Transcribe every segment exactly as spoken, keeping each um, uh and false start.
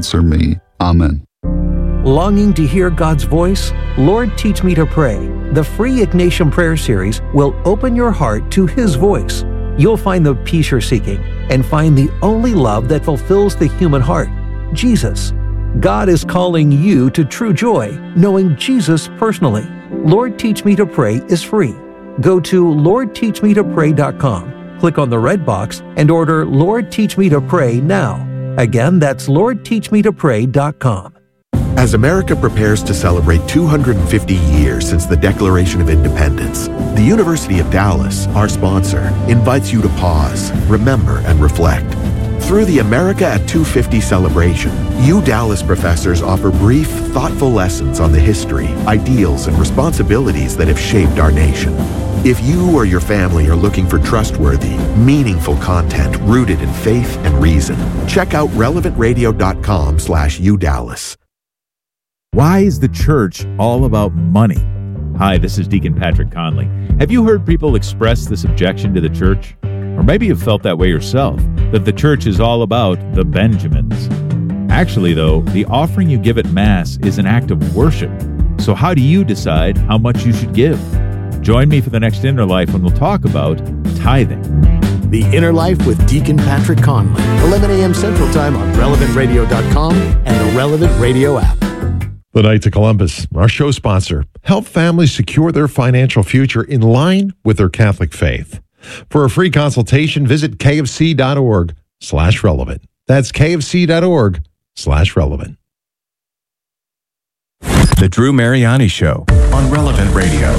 Answer me. Amen. Longing to hear God's voice? Lord, Teach Me to Pray. The free Ignatian Prayer Series will open your heart to His voice. You'll find the peace you're seeking and find the only love that fulfills the human heart, Jesus. God is calling you to true joy, knowing Jesus personally. Lord, Teach Me to Pray is free. Go to lord teach me to pray dot com, click on the red box, and order Lord, Teach Me to Pray now. Again, that's lord teach me to pray dot com. As America prepares to celebrate two hundred fifty years since the Declaration of Independence, the University of Dallas, our sponsor, invites you to pause, remember, and reflect. Through the America at two fifty celebration, U Dallas professors offer brief, thoughtful lessons on the history, ideals, and responsibilities that have shaped our nation. If you or your family are looking for trustworthy, meaningful content rooted in faith and reason, check out relevant radio dot com slash U Dallas. Why is the church all about money? Hi, this is Deacon Patrick Conley. Have you heard people express this objection to the church? Or maybe you've felt that way yourself, that the church is all about the Benjamins. Actually, though, the offering you give at Mass is an act of worship. So how do you decide how much you should give? Join me for the next Inner Life when we'll talk about tithing. The Inner Life with Deacon Patrick Conley, eleven a.m. Central Time on relevant radio dot com and the Relevant Radio app. The Knights of Columbus, our show sponsor, help families secure their financial future in line with their Catholic faith. For a free consultation, visit kfc.org slash relevant. That's kfc.org slash relevant. The Drew Mariani Show on Relevant Radio.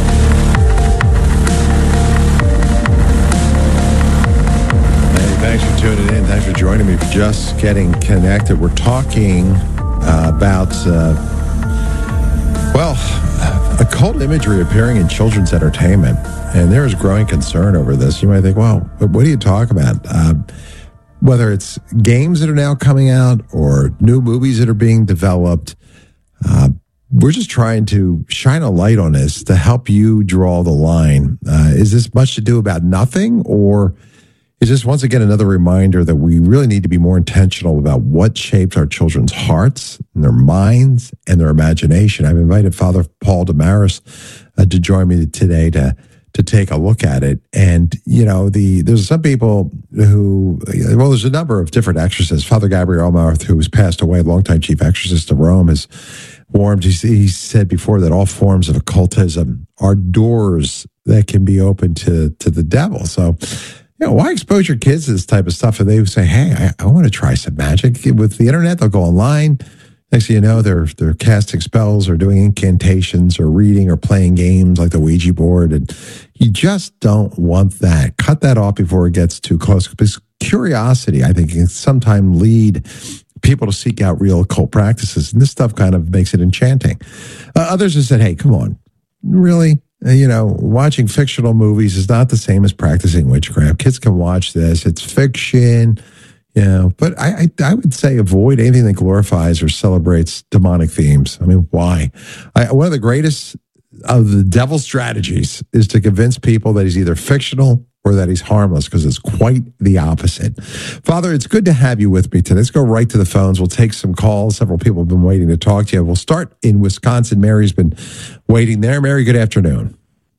Hey, thanks for tuning in. Thanks for joining me for Just Getting Connected. We're talking uh, about, uh, well, occult imagery appearing in children's entertainment. And there is growing concern over this. You might think, well, what do you talk about? Uh, whether it's games that are now coming out or new movies that are being developed, uh, we're just trying to shine a light on this to help you draw the line. Uh, is this much to do about nothing, or is this once again another reminder that we really need to be more intentional about what shapes our children's hearts and their minds and their imagination? I've invited Father Paul Damaris uh, to join me today to to take a look at it. And, you know, the there's some people who, well, there's a number of different exorcists. Father Gabriel Elmarth, who's passed away, longtime chief exorcist of Rome, has warned, he, he said before that all forms of occultism are doors that can be open to, to the devil. So, you know, why expose your kids to this type of stuff? And they say, hey, I, I want to try some magic. With the internet, they'll go online. Next thing you know, they're they're casting spells or doing incantations or reading or playing games like the Ouija board. And you just don't want that. Cut that off before it gets too close. Because curiosity, I think, can sometimes lead people to seek out real occult practices. And this stuff kind of makes it enchanting. Uh, others have said, hey, come on. Really? Uh, you know, watching fictional movies is not the same as practicing witchcraft. Kids can watch this. It's fiction. You know, but I, I I would say avoid anything that glorifies or celebrates demonic themes. I mean, why? I, one of the greatest of the devil's strategies is to convince people that he's either fictional or that he's harmless, because it's quite the opposite. Father, it's good to have you with me today. Let's go right to the phones. We'll take some calls. Several people have been waiting to talk to you. We'll start in Wisconsin. Mary's been waiting there. Mary, good afternoon.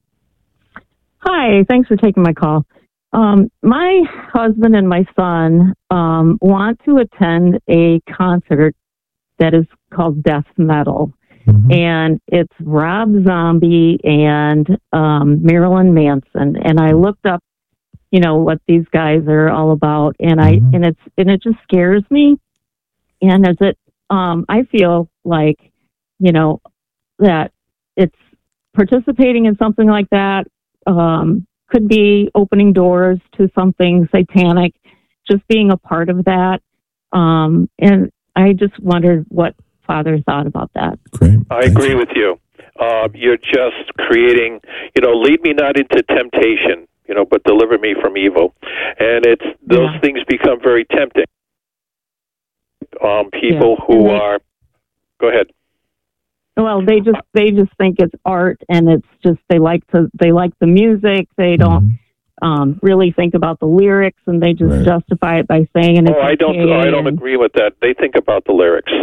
Hi, thanks for taking my call. Um, my husband and my son um, want to attend a concert that is called Death Metal. Mm-hmm. And it's Rob Zombie and um, Marilyn Manson. And I looked up, you know, what these guys are all about, and I mm-hmm. and it's and it just scares me. And as it, um, I feel like, you know, that it's participating in something like that. Um, could be opening doors to something satanic, just being a part of that. Um, and I just wondered what Father thought about that. Great. I agree with you. Uh, you're just creating, you know, lead me not into temptation, you know, but deliver me from evil. And it's those yeah. things become very tempting. Um, people yeah. who they, are, go ahead. Well, they just they just think it's art, and it's just they like to they like the music. They don't, um, really think about the lyrics, and they just Right. justify it by saying, and it's Oh, I don't. okay, I don't and- agree with that. They think about the lyrics.